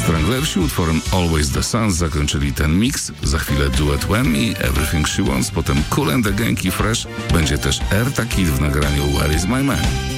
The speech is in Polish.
Stranglersi utworem Always the Sun zakończyli ten mix. Za chwilę duet Wham i Everything She Wants, potem Kool and the Gang i Fresh. Będzie też Eartha Kitt w nagraniu Where Is My Man.